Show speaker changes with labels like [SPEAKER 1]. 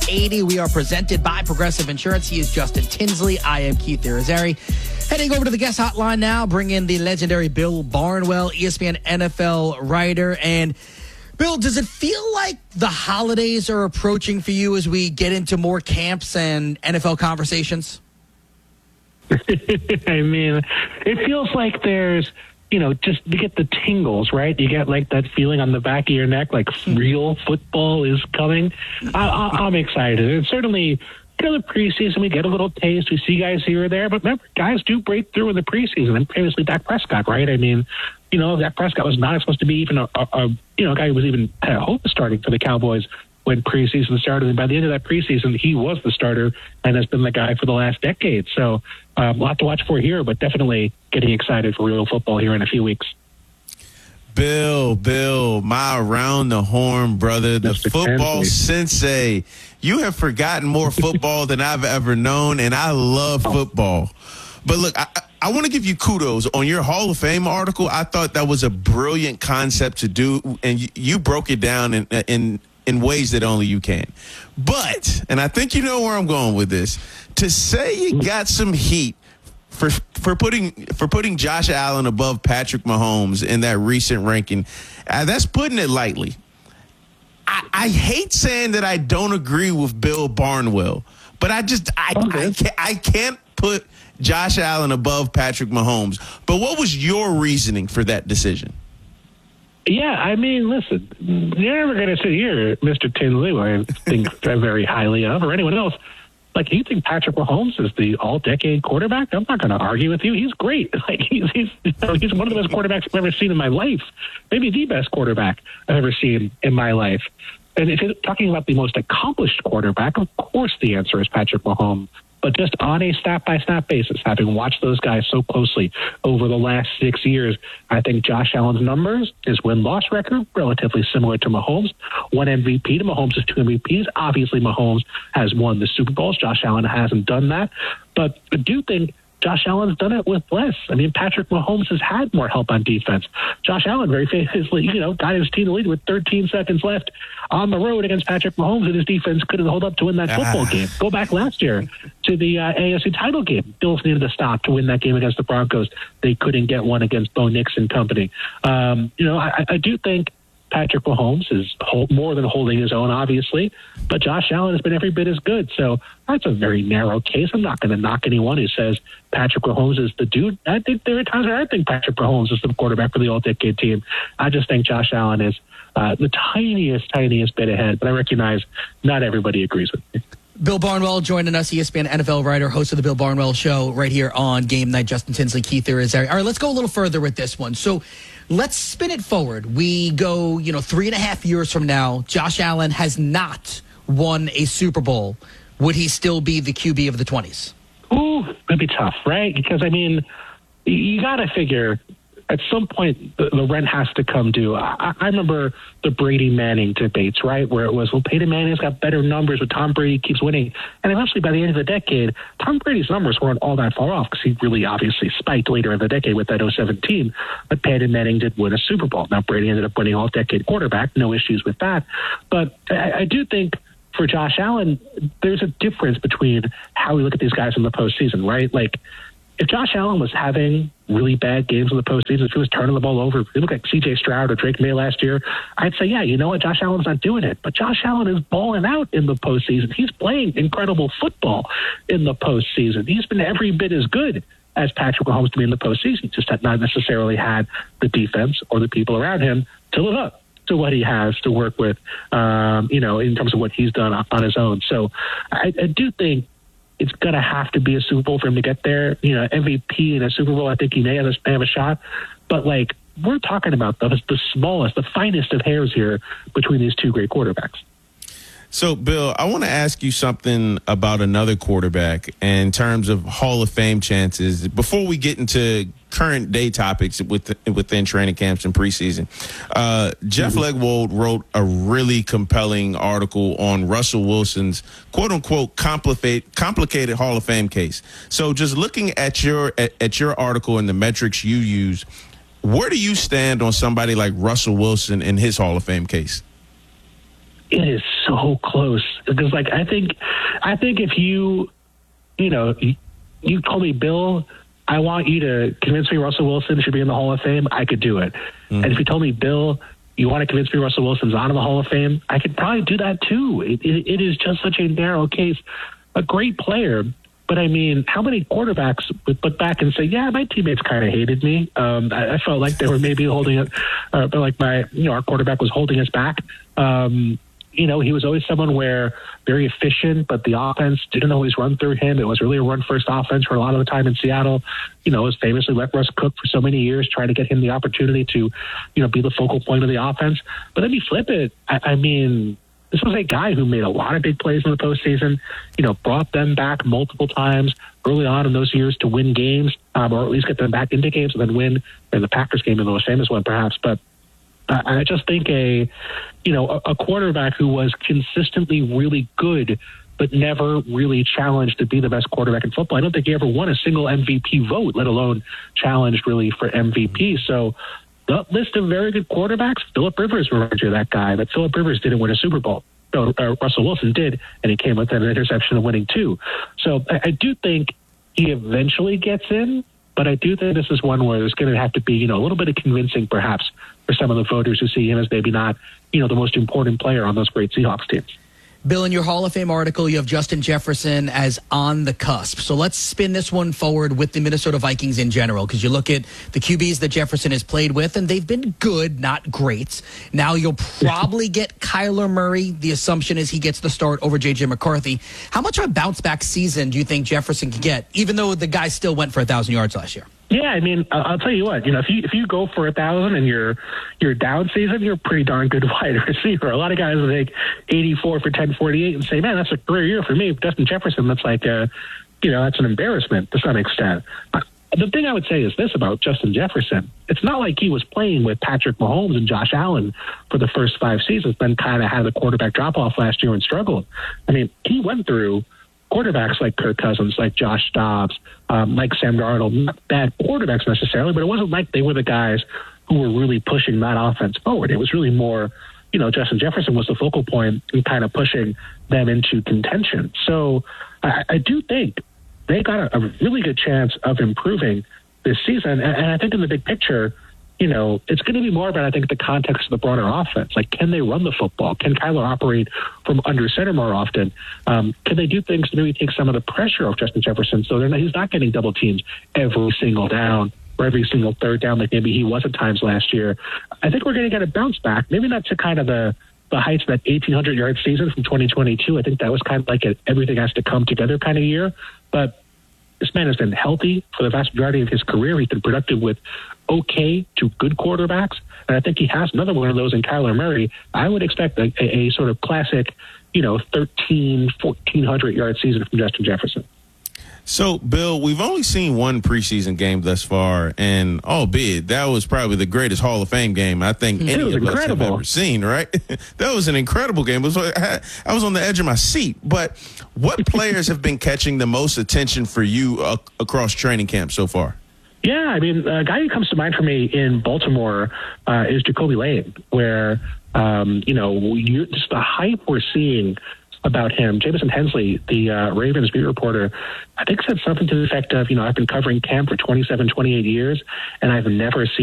[SPEAKER 1] 80. We are presented by Progressive Insurance. He is Justin Tinsley. I am Keith Irizarry. Heading over to the guest hotline now, bring in the legendary Bill Barnwell, ESPN NFL writer. And Bill, does it feel like the holidays are approaching for you as we get into more camps and NFL conversations?
[SPEAKER 2] I mean, it feels like there's, just to get the tingles, right? You get like that feeling on the back of your neck, like real football is coming. I'm excited. And certainly, the preseason, we get a little taste. We see guys here or there. But remember, guys do break through in the preseason. And previously, Dak Prescott, right? I mean, Dak Prescott was not supposed to be even a guy who was even had hope of starting for the Cowboys when preseason started. And by the end of that preseason, he was the starter and has been the guy for the last decade. So a lot to watch for here, but definitely getting excited for real football here in a few weeks.
[SPEAKER 3] Bill, my around the horn brother, the
[SPEAKER 2] Mr.
[SPEAKER 3] football
[SPEAKER 2] Kensley.
[SPEAKER 3] sensei. You have forgotten more football than I've ever known, and I love football. But look, I want to give you kudos on your Hall of Fame article. I thought that was a brilliant concept to do, and you broke it down in ways that only you can. But, and I think you know where I'm going with this, to say you got some heat for putting Josh Allen above Patrick Mahomes in that recent ranking, that's putting it lightly. I hate saying that I don't agree with Bill Barnwell, but I can't put Josh Allen above Patrick Mahomes. But what was your reasoning for that decision?
[SPEAKER 2] Yeah, I mean, listen, you're never going to sit here, Mr. Tinsley, who I think very highly of, or anyone else. Like, you think Patrick Mahomes is the all-decade quarterback? I'm not going to argue with you. He's great. Like, he's one of the best quarterbacks I've ever seen in my life. Maybe the best quarterback I've ever seen in my life. And if you're talking about the most accomplished quarterback, of course the answer is Patrick Mahomes. But just on a snap-by-snap basis, having watched those guys so closely over the last 6 years, I think Josh Allen's numbers, his win-loss record, relatively similar to Mahomes. One MVP to Mahomes' two MVPs. Obviously, Mahomes has won the Super Bowls. Josh Allen hasn't done that. But I do think Josh Allen's done it with less. I mean, Patrick Mahomes has had more help on defense. Josh Allen very famously, got his team to lead with 13 seconds left on the road against Patrick Mahomes, and his defense couldn't hold up to win that football game. Go back last year to the AFC title game. Bills needed to stop to win that game against the Broncos. They couldn't get one against Bo Nix and company. I do think Patrick Mahomes is more than holding his own, obviously, but Josh Allen has been every bit as good. So that's a very narrow case. I'm not going to knock anyone who says Patrick Mahomes is the dude. I think there are times where I think Patrick Mahomes is the quarterback for the all-decade team. I just think Josh Allen is the tiniest bit ahead, but I recognize not everybody agrees with me.
[SPEAKER 1] Bill Barnwell joining us, ESPN NFL writer, host of the Bill Barnwell Show right here on Game Night. Justin Tinsley, Keith Irizarry. All right, let's go a little further with this one. So let's spin it forward. We go, 3.5 years from now, Josh Allen has not won a Super Bowl. Would he still be the QB of the 20s?
[SPEAKER 2] Ooh, that'd be tough, right? Because, I mean, you got to figure at some point the rent has to come due. I remember the Brady Manning debates, right, where it was, well, Peyton Manning's got better numbers, but Tom Brady keeps winning. And eventually, by the end of the decade, Tom Brady's numbers weren't all that far off because he really obviously spiked later in the decade with that 2007 team. But Peyton Manning did win a Super Bowl. Now, Brady ended up winning all-decade quarterback. No issues with that. But I do think for Josh Allen, there's a difference between how we look at these guys in the postseason, right? Like, if Josh Allen was having really bad games in the postseason, if he was turning the ball over, if you look at C.J. Stroud or Drake May last year, I'd say, yeah, you know what, Josh Allen's not doing it. But Josh Allen is balling out in the postseason. He's playing incredible football in the postseason. He's been every bit as good as Patrick Mahomes to be in the postseason. He just had not necessarily had the defense or the people around him to live up to what he has to work with, in terms of what he's done on his own. So I do think it's going to have to be a Super Bowl for him to get there. MVP in a Super Bowl, I think he may have a shot. But, we're talking about the smallest, the finest of hairs here between these two great quarterbacks.
[SPEAKER 3] So, Bill, I want to ask you something about another quarterback in terms of Hall of Fame chances before we get into current day topics within training camps and preseason. Jeff Legwold wrote a really compelling article on Russell Wilson's quote-unquote complicated Hall of Fame case. So just looking at your article and the metrics you use, where do you stand on somebody like Russell Wilson in his Hall of Fame case?
[SPEAKER 2] It is so close because, like, I think if you told me, Bill, I want you to convince me Russell Wilson should be in the Hall of Fame, I could do it. And if you told me, Bill, you want to convince me Russell Wilson's out of the Hall of Fame, I could probably do that too. It is just such a narrow case. A great player, but I mean, how many quarterbacks would look back and say, yeah, my teammates kind of hated me. I felt like they were maybe holding it, but like our quarterback was holding us back. He was always someone where very efficient, but the offense didn't always run through him. It was really a run-first offense for a lot of the time in Seattle. It was famously let Russ cook for so many years, trying to get him the opportunity to, be the focal point of the offense. But then you flip it. I mean, this was a guy who made a lot of big plays in the postseason, brought them back multiple times early on in those years to win games, or at least get them back into games and then win in the Packers game, the most famous one perhaps. But I just think a quarterback who was consistently really good, but never really challenged to be the best quarterback in football. I don't think he ever won a single MVP vote, let alone challenged really for MVP. So the list of very good quarterbacks, Phillip Rivers reminds you of that guy, but Phillip Rivers didn't win a Super Bowl. No, Russell Wilson did, and he came with an interception of winning too. So I do think he eventually gets in, but I do think this is one where there's going to have to be, a little bit of convincing perhaps for some of the voters who see him as maybe not, the most important player on those great Seahawks teams.
[SPEAKER 1] Bill, in your Hall of Fame article, you have Justin Jefferson as on the cusp. So let's spin this one forward with the Minnesota Vikings in general, because you look at the QBs that Jefferson has played with, and they've been good, not great. Now you'll probably get Kyler Murray. The assumption is he gets the start over J.J. McCarthy. How much of a bounce-back season do you think Jefferson can get, even though the guy still went for 1,000 yards last year?
[SPEAKER 2] Yeah, I mean, I'll tell you what. If you go for 1,000 and you're down season, you're a pretty darn good wide receiver. A lot of guys will take 84 for 1048 and say, "Man, that's a career year for me." Justin Jefferson, that's like, that's an embarrassment to some extent. The thing I would say is this about Justin Jefferson: it's not like he was playing with Patrick Mahomes and Josh Allen for the first 5 seasons, then kind of had a quarterback drop off last year and struggled. I mean, he went through quarterbacks like Kirk Cousins, like Josh Dobbs, like Sam Darnold, not bad quarterbacks necessarily, but it wasn't like they were the guys who were really pushing that offense forward. It was really more, Justin Jefferson was the focal point and kind of pushing them into contention. So I do think they got a really good chance of improving this season. And I think in the big picture, it's going to be more about, I think, the context of the broader offense. Like, can they run the football? Can Kyler operate from under center more often? Can they do things to maybe take some of the pressure off Justin Jefferson so he's not getting double teams every single down or every single third down like maybe he was at times last year? I think we're going to get a bounce back, maybe not to kind of the heights of that 1,800-yard season from 2022. I think that was kind of like everything has to come together kind of year. But this man has been healthy for the vast majority of his career. He's been productive with okay to good quarterbacks. And I think he has another one of those in Kyler Murray. I would expect a sort of classic, 1,400-yard season from Justin Jefferson.
[SPEAKER 3] So, Bill, we've only seen one preseason game thus far, and albeit that was probably the greatest Hall of Fame game I think any of us have ever seen, right? That was an incredible game. I was on the edge of my seat. But what players have been catching the most attention for you across training camp so far?
[SPEAKER 2] Yeah, I mean, a guy who comes to mind for me in Baltimore is Jacoby Lane, where, just the hype we're seeing about him. Jameson Hensley, the Ravens beat reporter, I think said something to the effect of, I've been covering camp for 27, 28 years, and I've never seen